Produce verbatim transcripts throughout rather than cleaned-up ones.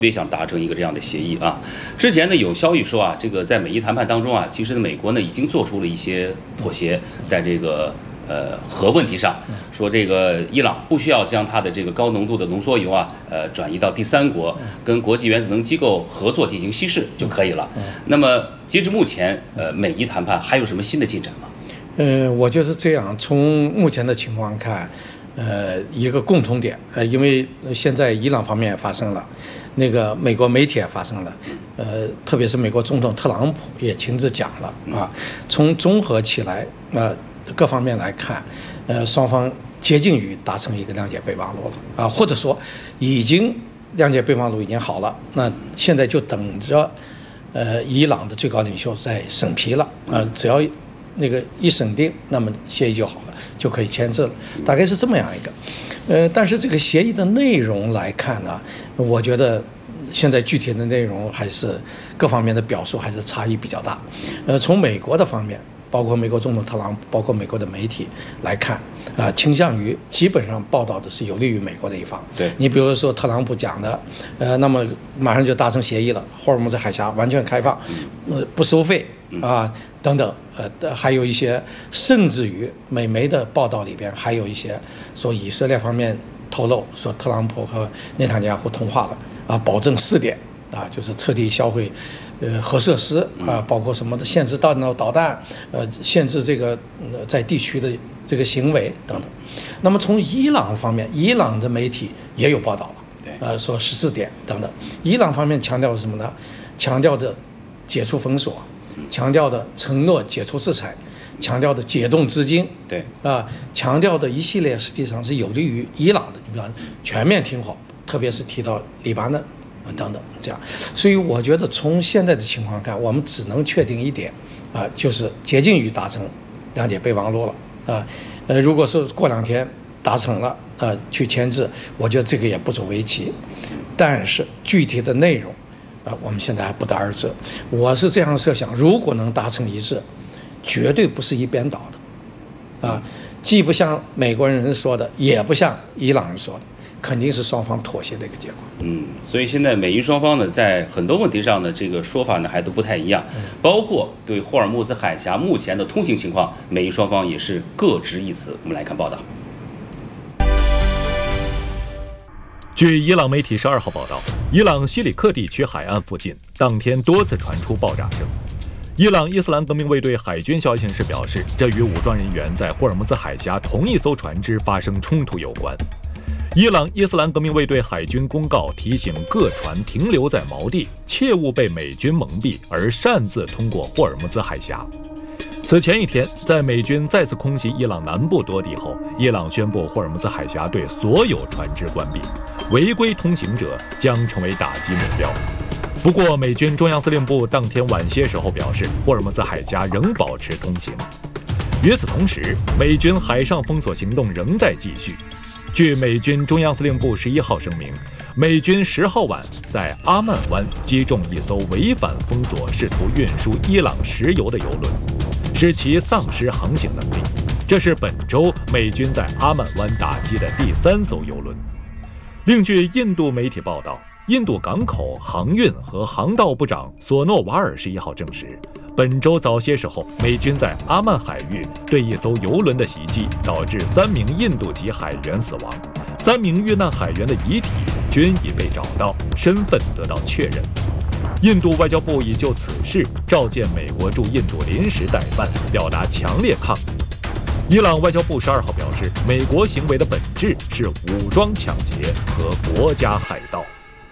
别想达成一个这样的协议啊。之前呢有消息说啊，这个在美伊谈判当中啊，其实呢美国呢已经做出了一些妥协，在这个呃核问题上，说这个伊朗不需要将它的这个高浓度的浓缩铀啊，呃转移到第三国，跟国际原子能机构合作进行稀释就可以了。那么截至目前，呃美伊谈判还有什么新的进展吗？ 呃，我觉得这样，从目前的情况看，呃，一个共同点，呃，因为现在伊朗方面发生了。那个美国媒体也发生了，呃，特别是美国总统特朗普也亲自讲了啊。从综合起来，呃，各方面来看，呃，双方接近于达成一个谅解备忘录了啊，或者说已经谅解备忘录已经好了，那现在就等着，呃，伊朗的最高领袖在审批了啊，只要那个一审定，那么协议就好了，就可以签字了，大概是这么样一个。呃，但是这个协议的内容来看呢，我觉得现在具体的内容还是各方面的表述还是差异比较大。呃，从美国的方面，包括美国总统特朗普，包括美国的媒体来看，啊、呃，倾向于基本上报道的是有利于美国的一方。 对， 你比如说特朗普讲的，呃，那么马上就达成协议了，霍尔木兹海峡完全开放，呃，不收费啊。等等，呃，还有一些，甚至于美媒的报道里边，还有一些说以色列方面透露说，特朗普和内塔尼亚胡通话了啊，保证四点啊，就是彻底销毁，呃，核设施啊，包括什么的限制弹道导弹，呃，限制这个呃在地区的这个行为等等。那么从伊朗方面，伊朗的媒体也有报道了， 对， 呃，说十四点等等。伊朗方面强调什么呢？强调的解除封锁。强调的承诺解除制裁，强调的解冻资金， 对啊，强调的一系列实际上是有利于伊朗的，你比方全面停火，特别是提到黎巴嫩啊等等这样，所以我觉得从现在的情况看，我们只能确定一点啊，就是接近于达成谅解备忘录了啊，呃，如果是过两天达成了啊去签字，我觉得这个也不足为奇，但是具体的内容。啊，我们现在还不得而知。我是这样设想，如果能达成一致，绝对不是一边倒的，啊，既不像美国人说的，也不像伊朗人说的，肯定是双方妥协的一个结果。 嗯，所以现在美伊双方呢，在很多问题上呢，这个说法呢还都不太一样，包括对霍尔木兹海峡目前的通行情况，美伊双方也是各执一词。我们来看报道。 据伊朗媒体十二号报道，伊朗西里克地区海岸附近当天多次传出爆炸声。伊朗伊斯兰革命卫队海军消息人士表示，这与武装人员在霍尔木兹海峡同一艘船只发生冲突有关。伊朗伊斯兰革命卫队海军公告提醒各船停留在锚地，切勿被美军蒙蔽而擅自通过霍尔木兹海峡。此前一天，在美军再次空袭伊朗南部多地后，伊朗宣布霍尔木兹海峡对所有船只关闭，违规通行者将成为打击目标。不过，美军中央司令部当天晚些时候表示，霍尔木兹海峡仍保持通行。与此同时，美军海上封锁行动仍在继续。据美军中央司令部十一号声明，美军十号晚在阿曼湾击中一艘违反封锁、试图运输伊朗石油的油轮，使其丧失航行能力。这是本周美军在阿曼湾打击的第三艘油轮。另据印度媒体报道，印度港口、航运和航道部长索诺瓦尔十一号证实，本周早些时候，美军在阿曼海域对一艘油轮的袭击，导致三名印度籍海员死亡，三名遇难海员的遗体均已被找到，身份得到确认。印度外交部已就此事召见美国驻印度临时代办，表达强烈抗议。伊朗外交部十二号表示，美国行为的本质是武装抢劫和国家海盗。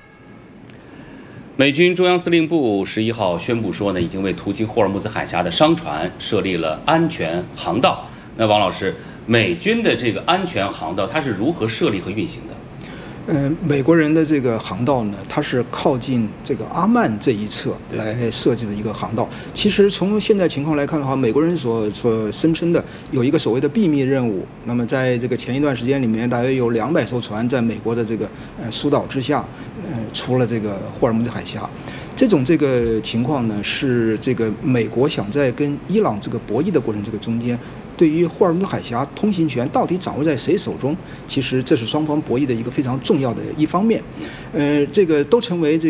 美军中央司令部十一号宣布说呢，已经为途经霍尔木兹海峡的商船设立了安全航道。那王老师，美军的这个安全航道它是如何设立和运行的？ 呃，美国人的这个航道呢，它是靠近这个阿曼这一侧来设计的一个航道。其实从现在情况来看的话，美国人所所声称的有一个所谓的秘密任务。那么在这个前一段时间里面，大约有两百艘船在美国的这个呃疏导之下，呃出了这个霍尔木兹海峡。这种这个情况呢，是这个美国想在跟伊朗这个博弈的过程这个中间， 对于霍尔木兹海峡通行权到底掌握在谁手中，其实这是双方博弈的一个非常重要的一方面。呃，这个都成为这。